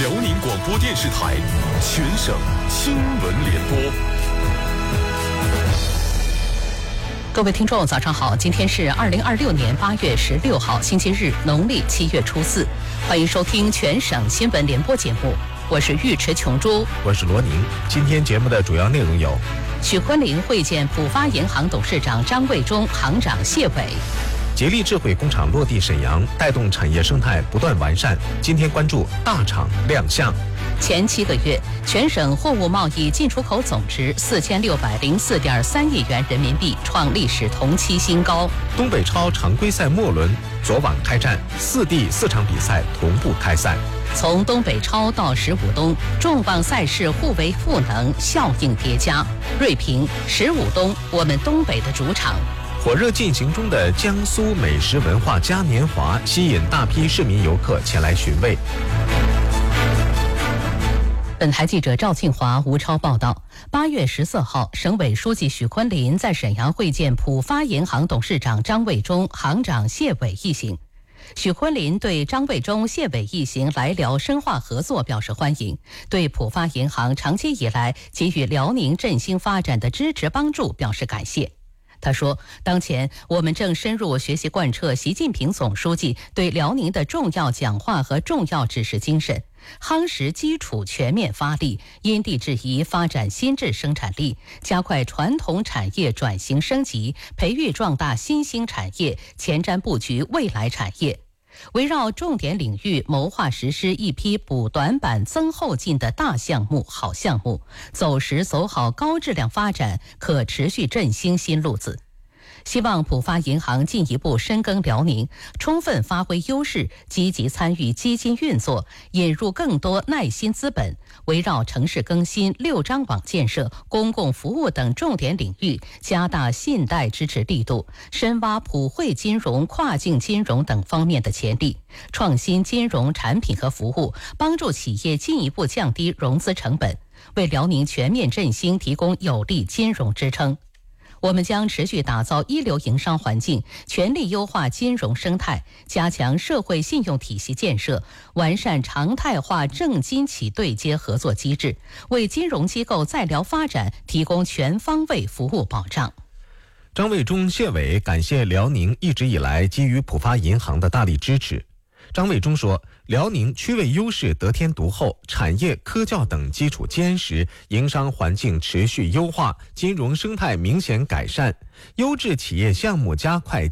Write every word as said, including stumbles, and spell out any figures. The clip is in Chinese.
辽宁广播电视台全省新闻联播。 各位听众早上好，今天是二零二六年八月十六号星期日，农历七月初四，欢迎收听全省新闻联播节目，我是尉迟琼珠， 我是罗宁。今天节目的主要内容有： 许昆林会见浦发银行董事长张卫忠、行长谢伟； 吉利智慧工厂落地沈阳，带动产业生态不断完善。今天关注大厂亮相。 前七个月，全省货物贸易进出口总值四千六百零四点三亿元人民币，创历史同期新高。 东北超常规赛末轮昨晚开战，四地四场比赛同步开赛。 从东北超到十五冬，重磅赛事互为赋能，效应叠加。锐评：十五冬，我们东北的主场。 火热进行中的江苏美食文化嘉年华吸引大批市民游客前来寻味。 本台记者赵庆华、吴超报道，八月十四号，省委书记许昆林在沈阳会见浦发银行董事长张卫忠、行长谢伟一行。许昆林对张卫忠、谢伟一行来辽深化合作表示欢迎，对浦发银行长期以来给予辽宁振兴发展的支持帮助表示感谢。他说，当前我们正深入学习贯彻习近平总书记对辽宁的重要讲话和重要指示精神，夯实基础全面发力，因地制宜发展新质生产力，加快传统产业转型升级，培育壮大新兴产业，前瞻布局未来产业。围绕重点领域谋划实施一批补短板增后进的大项目、好项目，走实走好高质量发展可持续振兴新路子。希望浦发银行进一步深耕辽宁，充分发挥优势，积极参与基金运作，引入更多耐心资本，围绕城市更新、六张网建设、公共服务等重点领域，加大信贷支持力度，深挖普惠金融、跨境金融等方面的潜力，创新金融产品和服务，帮助企业进一步降低融资成本，为辽宁全面振兴提供有力金融支撑。我们将持续打造一流营商环境，全力优化金融生态，加强社会信用体系建设，完善常态化政金企对接合作机制，为金融机构在辽发展提供全方位服务保障。 张卫忠、谢伟感谢辽宁一直以来给予浦发银行的大力支持。张卫忠说，辽宁区位优势得天独厚，产业、科教等基础坚实，营商环境持续优化，金融生态明显改善，优质企业项目加快